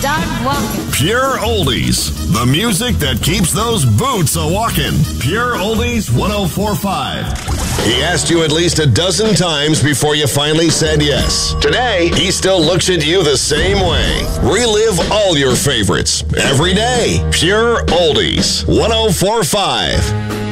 start walking. Pure Oldies, the music that keeps those boots a-walking. Pure Oldies 104.5. He asked you at least a dozen times before you finally said yes. Today, he still looks at you the same way. Relive all your favorites every day. Pure Oldies 104.5.